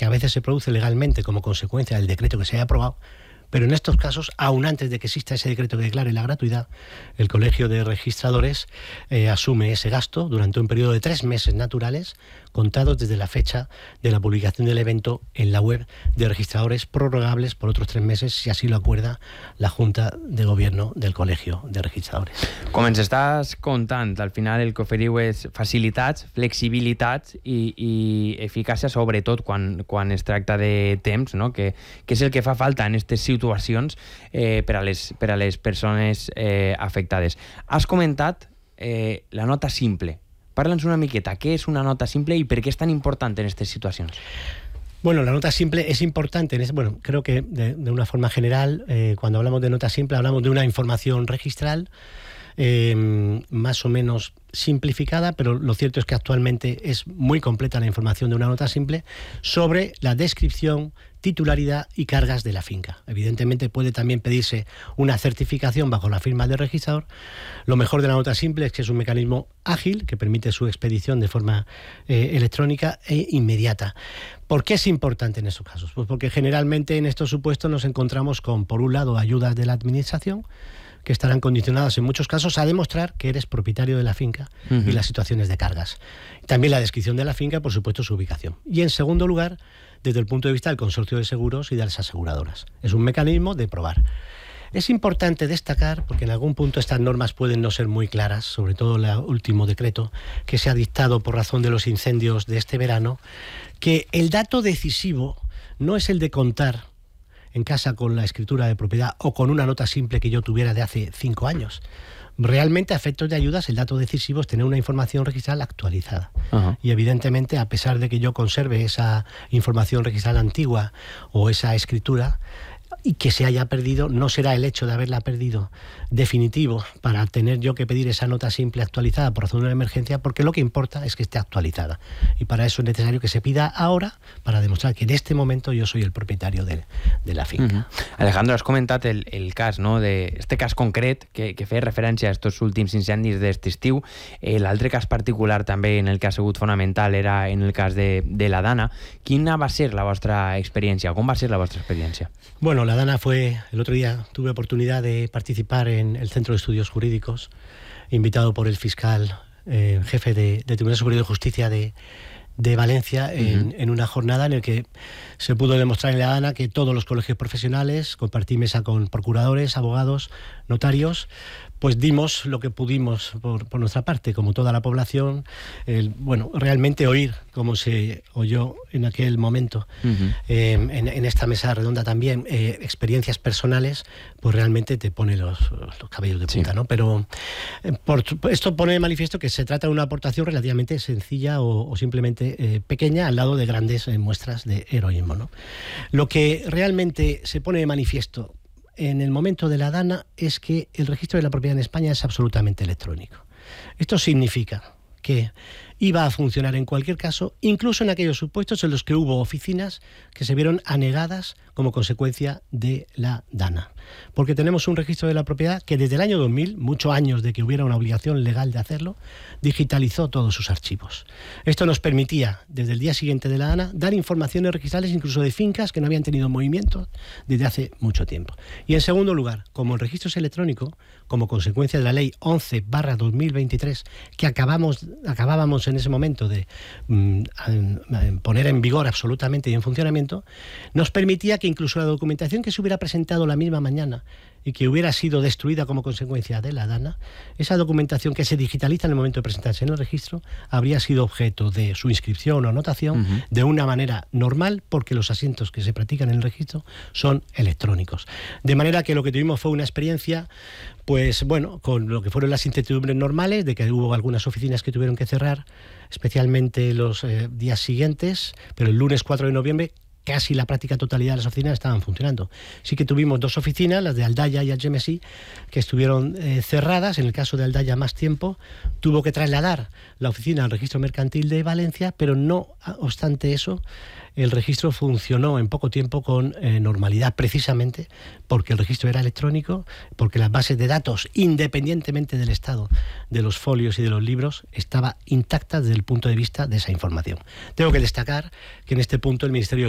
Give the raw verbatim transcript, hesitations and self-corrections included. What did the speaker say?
que a veces se produce legalmente como consecuencia del decreto que se haya aprobado, pero en estos casos, aún antes de que exista ese decreto que declare la gratuidad, el Colegio de Registradores eh, asume ese gasto durante un periodo de tres meses naturales, contados desde la fecha de la publicación del evento en la web de registradores, prorrogables por otros tres meses, si así lo acuerda la Junta de Gobierno del Colegio de Registradores. Com ens estàs contant, al final el que oferiu és facilitats, flexibilitats i, i eficàcia, sobretot quan, quan es tracta de temps, no? que, que és el que fa falta en aquestes situacions eh, per, a les, per a les persones eh, afectades. Has comentat eh, la nota simple. Parla'ns una miqueta, què és una nota simple y por qué es tan importante en estas situaciones? Bueno, la nota simple es importante. En ese, bueno, creo que de, de una forma general, eh, cuando hablamos de nota simple, hablamos de una información registral eh, más o menos simplificada, pero lo cierto es que actualmente es muy completa la información de una nota simple sobre la descripción, titularidad y cargas de la finca. Evidentemente puede también pedirse una certificación bajo la firma del registrador. Lo mejor de la nota simple es que es un mecanismo ágil que permite su expedición de forma eh, electrónica e inmediata. ¿Por qué es importante en estos casos? Pues porque generalmente en estos supuestos nos encontramos con, por un lado, ayudas de la administración, que estarán condicionadas en muchos casos a demostrar que eres propietario de la finca uh-huh. y las situaciones de cargas. También la descripción de la finca, por supuesto, su ubicación. Y en segundo lugar, desde el punto de vista del consorcio de seguros y de las aseguradoras. Es un mecanismo de probar. Es importante destacar, porque en algún punto estas normas pueden no ser muy claras, sobre todo el último decreto que se ha dictado por razón de los incendios de este verano, que el dato decisivo no es el de contar en casa con la escritura de propiedad o con una nota simple que yo tuviera de hace cinco años. Realmente, a efectos de ayudas, el dato decisivo es tener una información registral actualizada. Uh-huh. Y evidentemente, a pesar de que yo conserve esa información registral antigua o esa escritura, y que se haya perdido, no será el hecho de haberla perdido definitivo para tener yo que pedir esa nota simple actualizada por razón de una emergencia, porque lo que importa es que esté actualizada. Y para eso es necesario que se pida ahora para demostrar que en este momento yo soy el propietario de, de la finca. Uh-huh. Alejandro, has comentat el, el cas, no?, de este cas concret que, que feia referència a estos últims incendis d'este estiu. Eh, L'altre cas particular també en el que ha sigut fonamental era en el cas de, de la Dana. Quina va ser la vostra experiència? Com va ser la vostra experiència? Bueno, la Dana fue, el otro día tuve oportunidad de participar en el Centro de Estudios Jurídicos, invitado por el fiscal eh, jefe de, de Tribunal Superior de Justicia de, de Valencia, en, uh-huh. en una jornada en la que se pudo demostrar en la Dana que todos los colegios profesionales, compartí mesa con procuradores, abogados, notarios, pues dimos lo que pudimos por, por nuestra parte, como toda la población, el, bueno, realmente oír, como se oyó en aquel momento, uh-huh. eh, en, en esta mesa redonda también, eh, experiencias personales, pues realmente te pone los, los cabellos de punta, sí. ¿no? Pero eh, por, esto pone de manifiesto que se trata de una aportación relativamente sencilla o, o simplemente eh, pequeña al lado de grandes eh, muestras de heroísmo, ¿no? Lo que realmente se pone de manifiesto en el momento de la Dana es que el registro de la propiedad en España es absolutamente electrónico. Esto significa que iba a funcionar en cualquier caso, incluso en aquellos supuestos en los que hubo oficinas que se vieron anegadas como consecuencia de la Dana. Porque tenemos un registro de la propiedad que desde el año dos mil, muchos años de que hubiera una obligación legal de hacerlo, digitalizó todos sus archivos. Esto nos permitía, desde el día siguiente de la Dana, dar informaciones registrales incluso de fincas que no habían tenido movimiento desde hace mucho tiempo. Y en segundo lugar, como el registro es electrónico, como consecuencia de la ley once barra dos mil veintitrés, que acabamos, acabábamos en ese momento de mm, poner en vigor absolutamente y en funcionamiento, nos permitía que incluso la documentación que se hubiera presentado la misma mañana y que hubiera sido destruida como consecuencia de la Dana, esa documentación que se digitaliza en el momento de presentarse en el registro, habría sido objeto de su inscripción o anotación uh-huh. de una manera normal, porque los asientos que se practican en el registro son electrónicos. De manera que lo que tuvimos fue una experiencia, pues bueno, con lo que fueron las incertidumbres normales, de que hubo algunas oficinas que tuvieron que cerrar, especialmente los eh, días siguientes, pero el lunes cuatro de noviembre casi la práctica totalidad de las oficinas estaban funcionando. Sí que tuvimos dos oficinas, las de Aldaya y Algemesí, que estuvieron eh, cerradas. En el caso de Aldaya más tiempo, tuvo que trasladar la oficina al registro mercantil de Valencia, pero no obstante eso, el registro funcionó en poco tiempo con eh, normalidad, precisamente porque el registro era electrónico, porque las bases de datos, independientemente del estado de los folios y de los libros, estaba intacta desde el punto de vista de esa información. Tengo que destacar que en este punto el Ministerio